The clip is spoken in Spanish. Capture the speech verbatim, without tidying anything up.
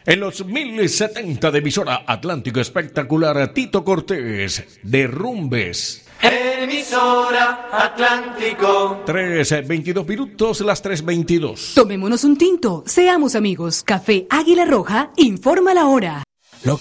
En los mil setenta de emisora Atlántico Espectacular, Tito Cortés, Derrumbes. Emisora Atlántico. tres veintidós minutos, las tres veintidós. Tomémonos un tinto, seamos amigos. Café Águila Roja informa la hora.